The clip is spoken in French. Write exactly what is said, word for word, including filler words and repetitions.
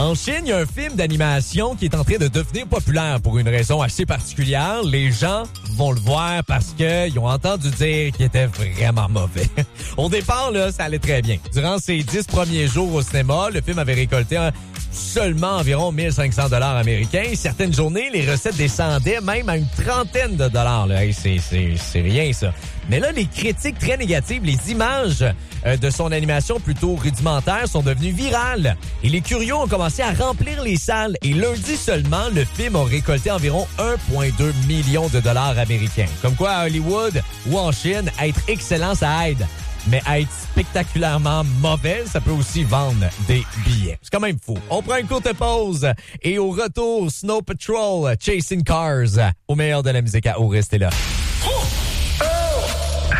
En Chine, il y a un film d'animation qui est en train de devenir populaire pour une raison assez particulière. Les gens vont le voir parce qu'ils ont entendu dire qu'il était vraiment mauvais. Au départ, là, ça allait très bien. Durant ses dix premiers jours au cinéma, le film avait récolté un, seulement environ mille cinq cents dollars américains. Certaines journées, les recettes descendaient même à une trentaine de dollars. Là. Hey, c'est, c'est, c'est rien, ça. Mais là, les critiques très négatives, les images euh, de son animation plutôt rudimentaire sont devenues virales. Et les curieux ont commencé à remplir les salles. Et lundi seulement, le film a récolté environ un virgule deux million de dollars américains. Comme quoi, à Hollywood ou en Chine, être excellent, ça aide. Mais être spectaculairement mauvais, ça peut aussi vendre des billets. C'est quand même fou. On prend une courte pause et au retour, Snow Patrol, Chasing Cars, au meilleur de la musique à O. Restez là.